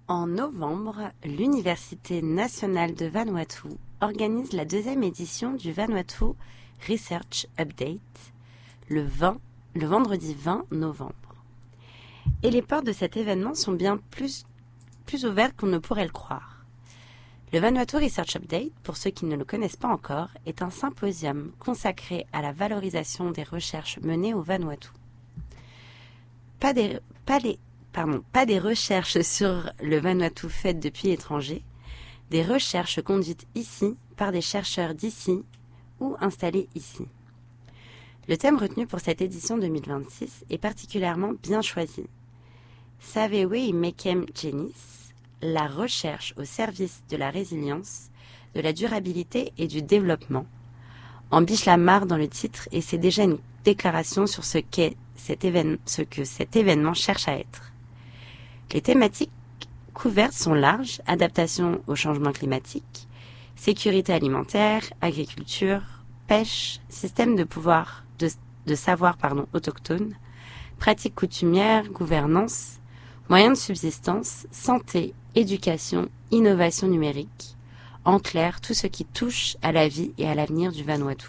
En novembre, l'Université nationale de Vanuatu organise la deuxième édition du Vanuatu Research Update le vendredi 20 novembre. Et les portes de cet événement sont bien plus ouvertes qu'on ne pourrait le croire. Le Vanuatu Research Update, pour ceux qui ne le connaissent pas encore, est un symposium consacré à la valorisation des recherches menées au Vanuatu. Pas des recherches sur le Vanuatu faites depuis l'étranger, des recherches conduites ici par des chercheurs d'ici ou installés ici. Le thème retenu pour cette édition 2026 est particulièrement bien choisi. Savewe Mekem Genis, la recherche au service de la résilience, de la durabilité et du développement. En biche la mare dans le titre et c'est déjà une déclaration sur ce que cet événement cherche à être. Les thématiques couvertes sont larges, adaptation au changement climatique, sécurité alimentaire, agriculture, pêche, système de savoir autochtone, pratiques coutumières, gouvernance, moyens de subsistance, santé, éducation, innovation numérique, en clair tout ce qui touche à la vie et à l'avenir du Vanuatu.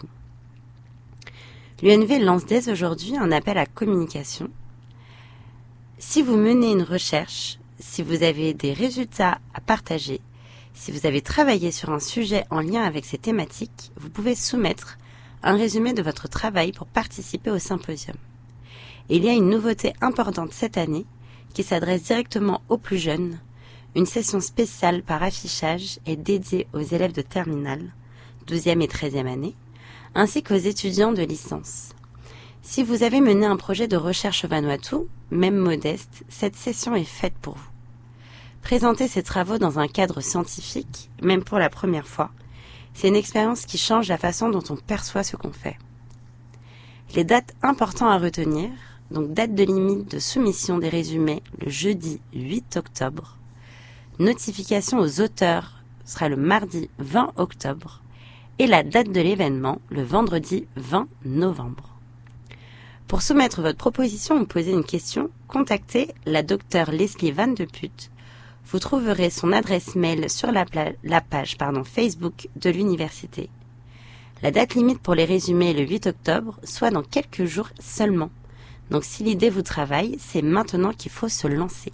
L'UNV lance dès aujourd'hui un appel à communication. Si vous menez une recherche, si vous avez des résultats à partager, si vous avez travaillé sur un sujet en lien avec ces thématiques, vous pouvez soumettre un résumé de votre travail pour participer au symposium. Et il y a une nouveauté importante cette année qui s'adresse directement aux plus jeunes. Une session spéciale par affichage est dédiée aux élèves de terminale, 12e et 13e année, ainsi qu'aux étudiants de licence. Si vous avez mené un projet de recherche au Vanuatu, même modeste, cette session est faite pour vous. Présenter ces travaux dans un cadre scientifique, même pour la première fois, c'est une expérience qui change la façon dont on perçoit ce qu'on fait. Les dates importantes à retenir, donc date de limite de soumission des résumés le jeudi 8 octobre, notification aux auteurs sera le mardi 20 octobre et la date de l'événement le vendredi 20 novembre. Pour soumettre votre proposition ou poser une question, contactez la Dr Leslie Van de Putte. Vous trouverez son adresse mail sur la page Facebook de l'université. La date limite pour les résumés est le 8 octobre, soit dans quelques jours seulement. Donc si l'idée vous travaille, c'est maintenant qu'il faut se lancer.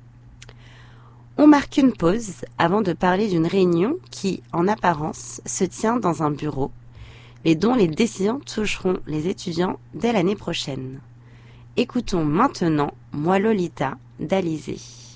On marque une pause avant de parler d'une réunion qui, en apparence, se tient dans un bureau, mais dont les décisions toucheront les étudiants dès l'année prochaine. Écoutons maintenant Moi Lolita d'Alizé.